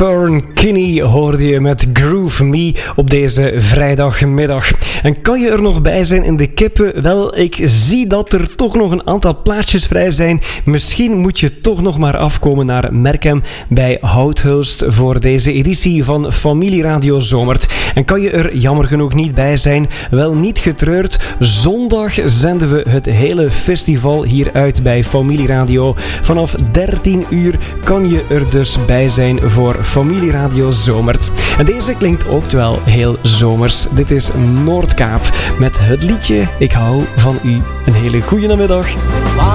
Fern Kinney hoorde je met Groove Me op deze vrijdagmiddag. En kan je er nog bij zijn in de kippen? Wel, ik zie dat er toch nog een aantal plaatsjes vrij zijn. Misschien moet je toch nog maar afkomen naar Merkem bij Houthulst voor deze editie van Familieradio Zomert. En kan je er jammer genoeg niet bij zijn? Wel, niet getreurd. Zondag zenden we het hele festival hier uit bij Familieradio. Vanaf 13 uur kan je er dus bij zijn voor Familieradio Zomert. En deze klinkt ook wel heel zomers. Dit is Noordkaap met het liedje Ik hou van u. Een hele goede namiddag.